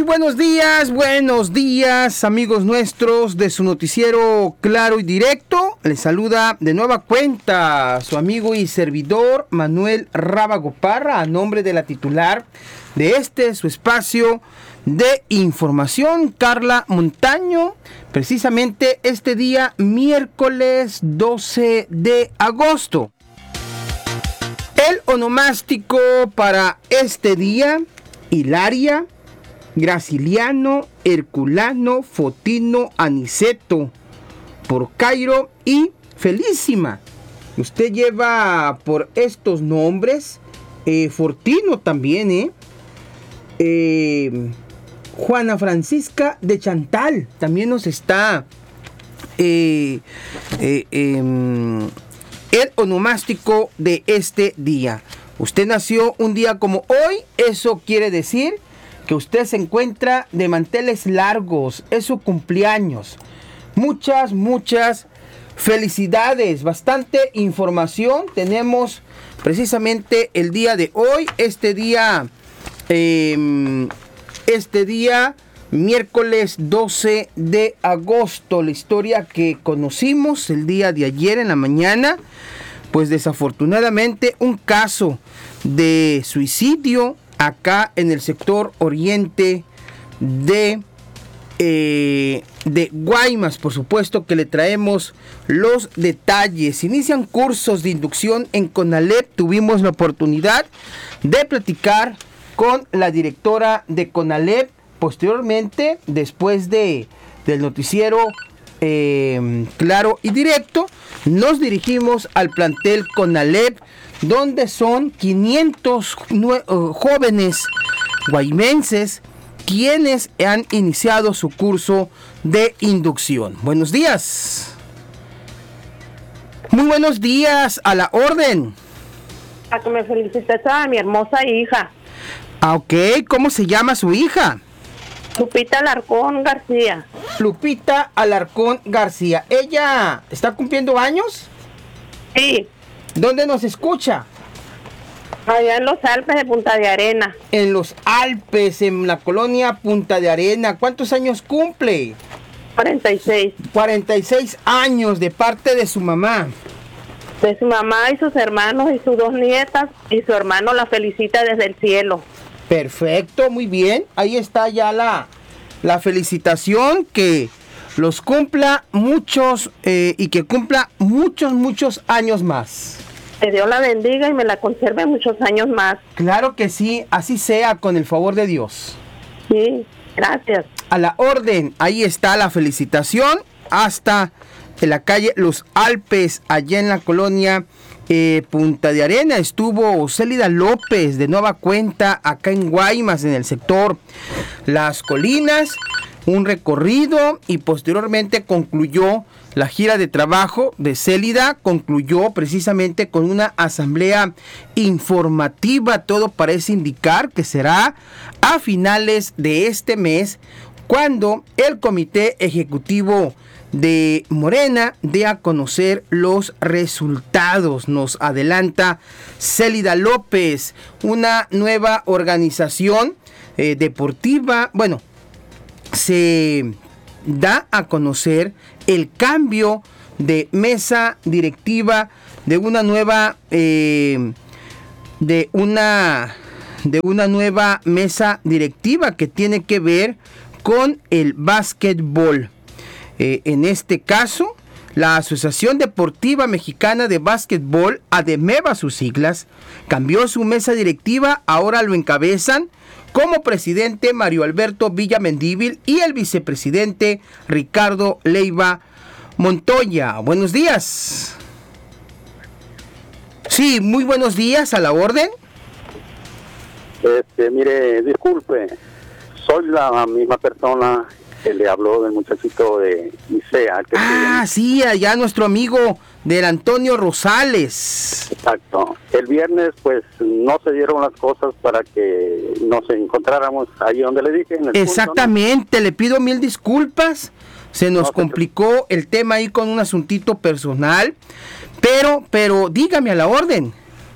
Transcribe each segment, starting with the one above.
Buenos días amigos nuestros de su noticiero Claro y Directo. Les saluda de nueva cuenta su amigo y servidor Manuel Rábago Parra a nombre de la titular de su espacio de información, Carla Montaño. Precisamente este día, miércoles 12 de agosto. El onomástico para este día: Hilaria, Graciliano, Herculano, Fotino, Aniceto, Porcairo y Felísima. Usted lleva por estos nombres, Fortino también, Juana Francisca de Chantal también nos está el onomástico de este día. Usted nació un día como hoy, eso quiere decir que usted se encuentra de manteles largos, es su cumpleaños. Muchas felicidades, bastante información tenemos precisamente el día de hoy, este día miércoles 12 de agosto. La historia que conocimos el día de ayer en la mañana, pues desafortunadamente un caso de suicidio acá en el sector oriente de Guaymas. Por supuesto que le traemos los detalles. Inician cursos de inducción en CONALEP. Tuvimos la oportunidad de platicar con la directora de CONALEP. Posteriormente, después del noticiero Claro y Directo, nos dirigimos al plantel CONALEP, donde son 500 jóvenes guaymenses quienes han iniciado su curso de inducción. Buenos días. Muy buenos días, a la orden. A que me felicites a mi hermosa hija. Ok, ¿cómo se llama su hija? Lupita Alarcón García. Lupita Alarcón García. ¿Ella está cumpliendo años? Sí. ¿Dónde nos escucha? Allá en los Alpes de Punta de Arena. En los Alpes, en la colonia Punta de Arena. ¿Cuántos años cumple? 46. 46 años, de parte de su mamá. De su mamá y sus hermanos y sus dos nietas, y su hermano la felicita desde el cielo. Perfecto, muy bien. Ahí está ya la felicitación, que los cumpla muchos y que cumpla muchos años más. Que Dios la bendiga y me la conserve muchos años más. Claro que sí, así sea, con el favor de Dios. Sí, gracias. A la orden, ahí está la felicitación, hasta en la calle Los Alpes, allá en la colonia Punta de Arena. Estuvo Célida López de nueva cuenta acá en Guaymas, en el sector Las Colinas, un recorrido, y posteriormente concluyó la gira de trabajo de Célida, concluyó precisamente con una asamblea informativa. Todo parece indicar que será a finales de este mes, cuando el comité ejecutivo de Morena dé a conocer los resultados. Nos adelanta Célida López, una nueva organización deportiva. Bueno, se da a conocer el cambio de mesa directiva de una nueva nueva mesa directiva que tiene que ver con el básquetbol. En este caso, la Asociación Deportiva Mexicana de Básquetbol, ADEMEBA sus siglas, cambió su mesa directiva. Ahora lo encabezan como presidente Mario Alberto Villamendívil y el vicepresidente Ricardo Leiva Montoya. Buenos días. Sí, muy buenos días, a la orden. Mire, disculpe, soy la misma persona que le habló del muchachito de ICEA. Sí, allá nuestro amigo del Antonio Rosales. Exacto. El viernes, pues, no se dieron las cosas para que nos encontráramos ahí donde le dije. En el Exactamente, punto, ¿no? Le pido mil disculpas. Se nos complicó el tema ahí con un asuntito personal. Pero dígame, a la orden.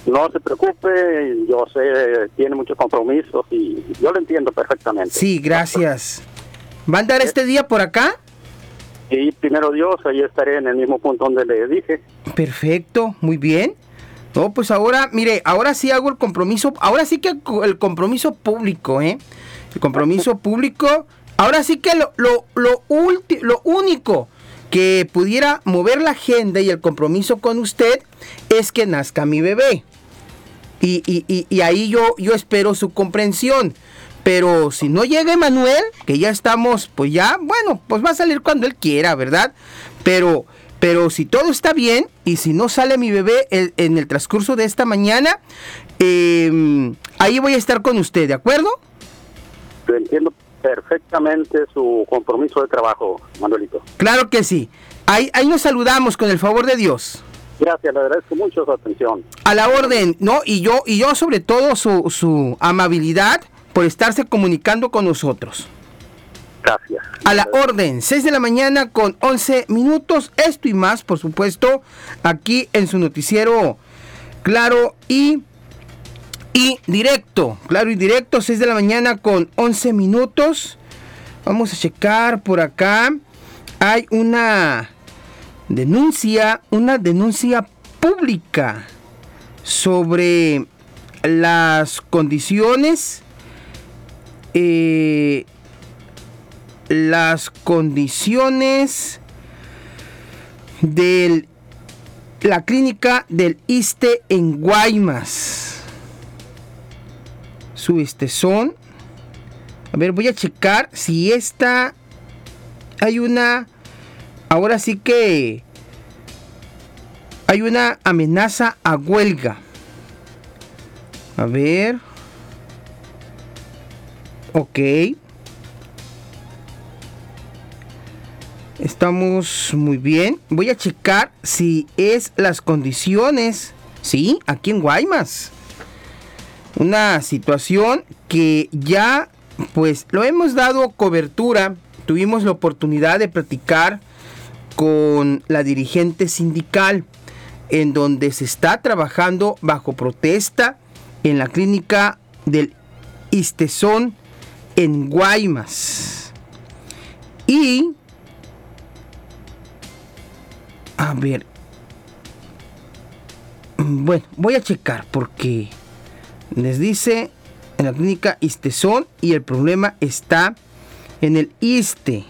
No se preocupe, yo sé, tiene muchos compromisos y yo lo entiendo perfectamente. Sí, gracias. ¿Va a andar este día por acá? Y primero Dios, ahí estaré en el mismo punto donde le dije. Perfecto, muy bien. No, pues ahora, mire, ahora sí hago el compromiso, ahora sí que el compromiso público, El compromiso público, ahora sí que lo único que pudiera mover la agenda y el compromiso con usted es que nazca mi bebé. Y ahí yo espero su comprensión. Pero si no llega Emanuel, que ya estamos, pues ya, bueno, pues va a salir cuando él quiera, ¿verdad? Pero si todo está bien y si no sale mi bebé en el transcurso de esta mañana, ahí voy a estar con usted, ¿de acuerdo? Yo entiendo perfectamente su compromiso de trabajo, Manuelito. Claro que sí. Ahí nos saludamos con el favor de Dios. Gracias, le agradezco mucho su atención. A la orden, ¿no? Y yo sobre todo su amabilidad por estarse comunicando con nosotros. Gracias. A la orden, 6 de la mañana con 11 minutos, esto y más, por supuesto, aquí en su noticiero Claro y Directo. Claro y Directo, 6 de la mañana con 11 minutos. Vamos a checar por acá. Hay una denuncia pública sobre las condiciones de la clínica del ISSSTE en Guaymas. Su ISSSTESON. A ver, voy a checar si hay una. Ahora sí que hay una amenaza a huelga. A ver. Ok. Estamos muy bien. Voy a checar si es las condiciones. Sí, aquí en Guaymas. Una situación que ya, pues, lo hemos dado cobertura. Tuvimos la oportunidad de platicar con la dirigente sindical, en donde se está trabajando bajo protesta en la clínica del ISSSTESON en Guaymas. Y a ver, bueno, voy a checar porque les dice en la clínica ISSSTESON y el problema está en el ISSSTE.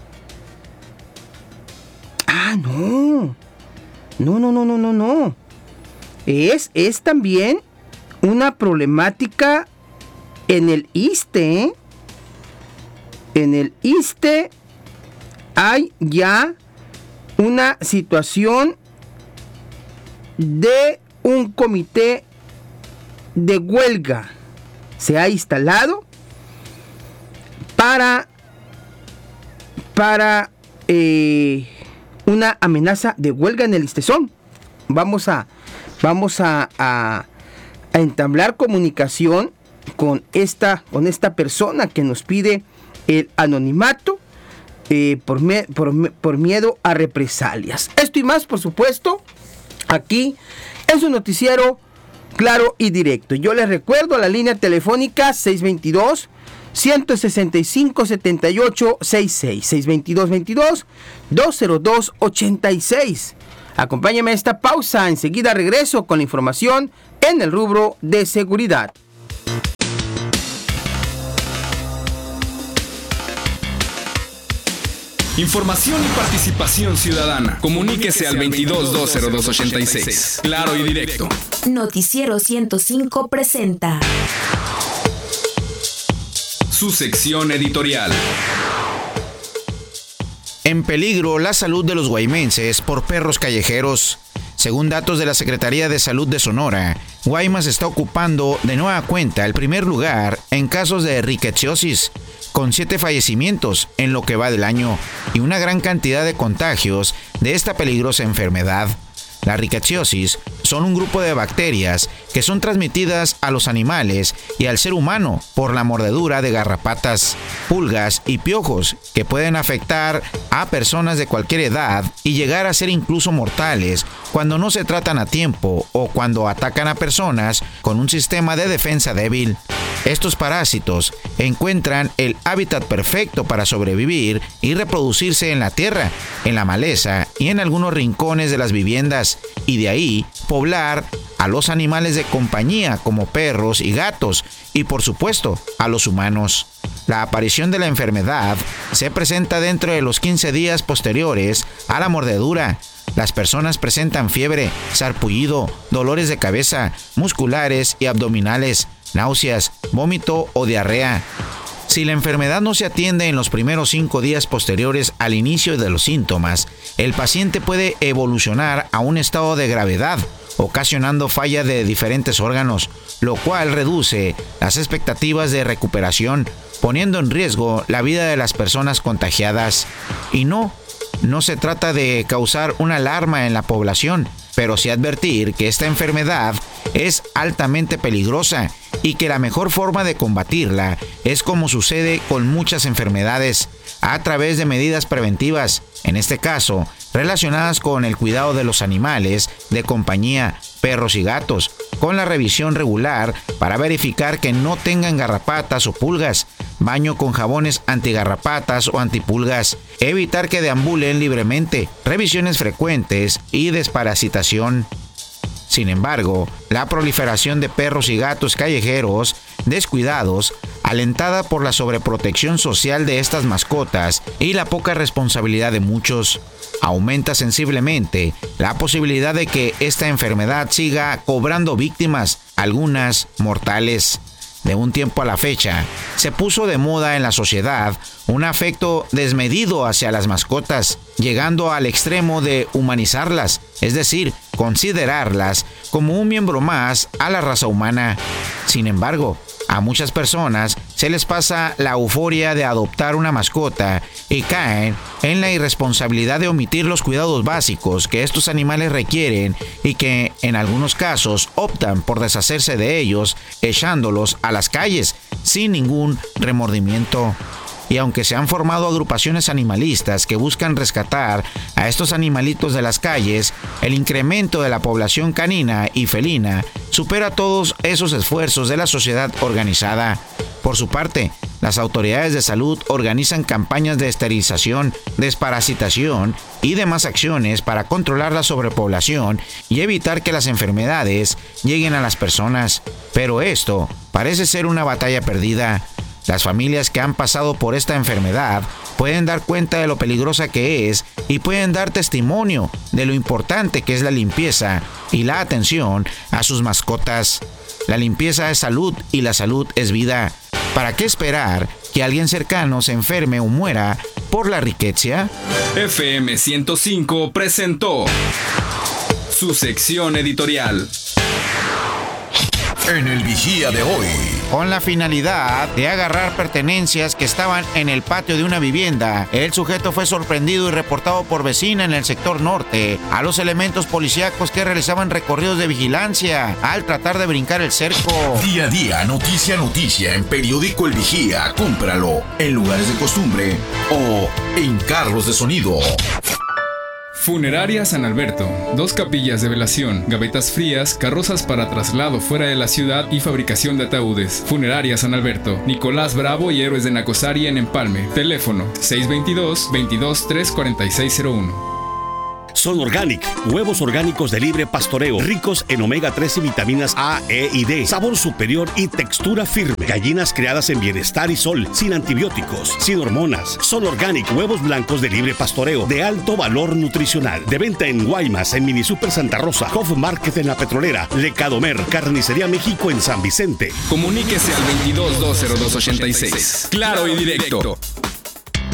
Ah, no. No. Es también una problemática en el ISSSTE, ¿eh? En el ISSSTE hay ya una situación de un comité de huelga. Se ha instalado para una amenaza de huelga en el ISSSTESON. Vamos a entablar comunicación con esta persona que nos pide el anonimato por miedo a represalias. Esto y más, por supuesto, aquí en su noticiero Claro y Directo. Yo les recuerdo la línea telefónica 622-165-7866, 622-22-202-86. Acompáñame a esta pausa, enseguida regreso con la información en el rubro de seguridad. Información y participación ciudadana. Comuníquese al 22-202-86. Claro y Directo. Noticiero 105 presenta su sección editorial. En peligro la salud de los guaymenses por perros callejeros. Según datos de la Secretaría de Salud de Sonora, Guaymas está ocupando de nueva cuenta el primer lugar en casos de riquetsiosis, con 7 fallecimientos en lo que va del año y una gran cantidad de contagios de esta peligrosa enfermedad. La riquetsiosis son un grupo de bacterias que son transmitidas a los animales y al ser humano por la mordedura de garrapatas, pulgas y piojos que pueden afectar a personas de cualquier edad y llegar a ser incluso mortales cuando no se tratan a tiempo o cuando atacan a personas con un sistema de defensa débil. Estos parásitos encuentran el hábitat perfecto para sobrevivir y reproducirse en la tierra, en la maleza y en algunos rincones de las viviendas, y de ahí poblar a los animales de compañía como perros y gatos y por supuesto a los humanos. La aparición de la enfermedad se presenta dentro de los 15 días posteriores a la mordedura. Las personas presentan fiebre, sarpullido, dolores de cabeza, musculares y abdominales, náuseas, vómito o diarrea. Si la enfermedad no se atiende en los primeros 5 días posteriores al inicio de los síntomas, el paciente puede evolucionar a un estado de gravedad, ocasionando falla de diferentes órganos, lo cual reduce las expectativas de recuperación, poniendo en riesgo la vida de las personas contagiadas. Y no se trata de causar una alarma en la población, pero sí advertir que esta enfermedad es altamente peligrosa y que la mejor forma de combatirla es como sucede con muchas enfermedades, a través de medidas preventivas, en este caso, relacionadas con el cuidado de los animales de compañía, perros y gatos, con la revisión regular para verificar que no tengan garrapatas o pulgas, baño con jabones antigarrapatas o antipulgas, evitar que deambulen libremente, revisiones frecuentes y desparasitación. Sin embargo, la proliferación de perros y gatos callejeros descuidados, alentada por la sobreprotección social de estas mascotas y la poca responsabilidad de muchos, aumenta sensiblemente la posibilidad de que esta enfermedad siga cobrando víctimas, algunas mortales. De un tiempo a la fecha, se puso de moda en la sociedad un afecto desmedido hacia las mascotas, llegando al extremo de humanizarlas, es decir, considerarlas como un miembro más a la raza humana. Sin embargo, a muchas personas se les pasa la euforia de adoptar una mascota y caen en la irresponsabilidad de omitir los cuidados básicos que estos animales requieren y que en algunos casos optan por deshacerse de ellos echándolos a las calles sin ningún remordimiento. Y aunque se han formado agrupaciones animalistas que buscan rescatar a estos animalitos de las calles, el incremento de la población canina y felina supera todos esos esfuerzos de la sociedad organizada. Por su parte, las autoridades de salud organizan campañas de esterilización, desparasitación y demás acciones para controlar la sobrepoblación y evitar que las enfermedades lleguen a las personas. Pero esto parece ser una batalla perdida. Las familias que han pasado por esta enfermedad pueden dar cuenta de lo peligrosa que es y pueden dar testimonio de lo importante que es la limpieza y la atención a sus mascotas. La limpieza es salud y la salud es vida. ¿Para qué esperar que alguien cercano se enferme o muera por la riqueza? FM 105 presentó su sección editorial. En el Vigía de hoy. Con la finalidad de agarrar pertenencias que estaban en el patio de una vivienda, el sujeto fue sorprendido y reportado por vecina en el sector norte a los elementos policíacos que realizaban recorridos de vigilancia al tratar de brincar el cerco. Día a día, noticia a noticia, en Periódico El Vigía. Cómpralo en lugares de costumbre o en carros de sonido. Funeraria San Alberto, 2 capillas de velación, gavetas frías, carrozas para traslado fuera de la ciudad y fabricación de ataúdes. Funeraria San Alberto, Nicolás Bravo y Héroes de Nacosari en Empalme. Teléfono 622-22-34601. Son Organic, huevos orgánicos de libre pastoreo, ricos en omega 3 y vitaminas A, E y D, sabor superior y textura firme. Gallinas criadas en bienestar y sol, sin antibióticos, sin hormonas. Son Organic, huevos blancos de libre pastoreo, de alto valor nutricional. De venta en Guaymas, en Mini Super Santa Rosa, Hof Market en La Petrolera, Lecadomer, Carnicería México en San Vicente. Comuníquese al 22-202-86. Claro y directo.